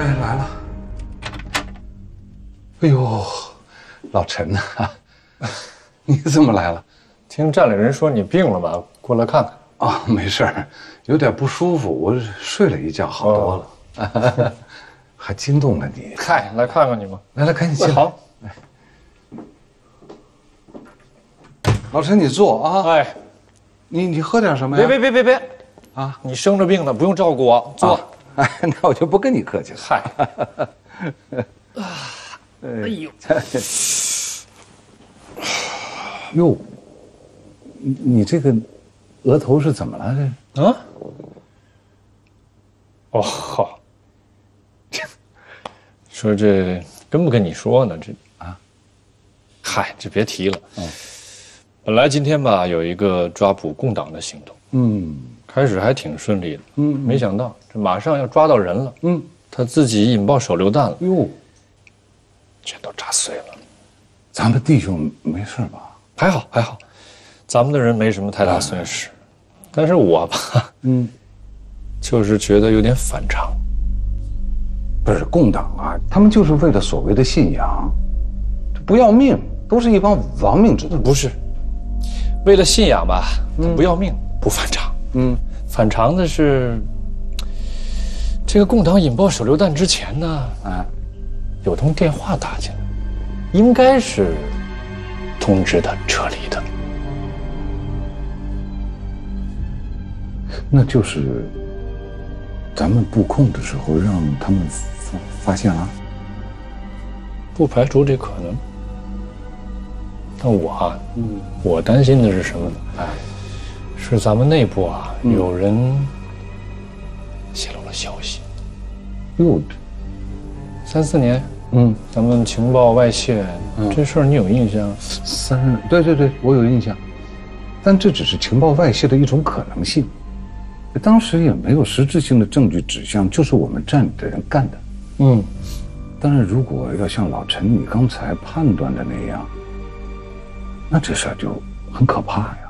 哎，来了。哎呦，老陈呐，你怎么来了？ 听站里人说你病了吧？过来看看。 啊，没事儿，有点不舒服，我睡了一觉，好多了。哦、还惊动了你？ 嗨，来看看你吧。 来，赶紧进来。 好。 老陈，你坐啊。 哎， 你喝点什么呀？ 别啊！ 你生着病呢，不用照顾我，坐。 哎，那我就不跟你客气了。 嗨。哎呦。 哟，你这个额头是怎么了？这啊？ 哦，好。说这跟不跟你说呢？这啊，嗨，这别提了。本来今天吧有一个抓捕共党的行动，开始还挺顺利的，没想到这马上要抓到人了，他自己引爆手榴弹了，哟，全都炸碎了。 咱们弟兄没事吧？ 还好，咱们的人没什么太大损失，但是我吧，就是觉得有点反常。 不是共党啊，他们就是为了所谓的信仰，不要命，都是一帮亡命之徒。 不是，为了信仰吧，不要命不反常。反常的是，这个共党引爆手榴弹之前呢，有通电话打进来，应该是通知他撤离的。 那就是咱们布控的时候让他们发现了， 不排除这可能。但我担心的是什么呢？是咱们内部有人泄露了消息。 哟 ，3、4年，咱们情报外泄，这事儿你有印象 ？对，我有印象，但这只是情报外泄的一种可能性。当时也没有实质性的证据指向就是我们站里的人干的。当然，如果要像老陈你刚才判断的那样，那这事儿就很可怕呀。